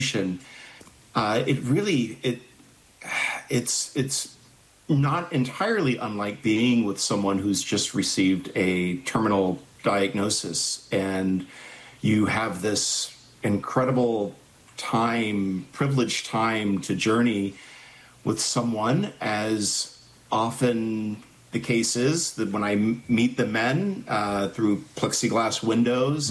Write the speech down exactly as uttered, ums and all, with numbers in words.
Uh, it really it it's it's not entirely unlike being with someone who's just received a terminal diagnosis, and you have this incredible time, privileged time to journey with someone, as often the case is that when I m- meet the men uh, through plexiglass windows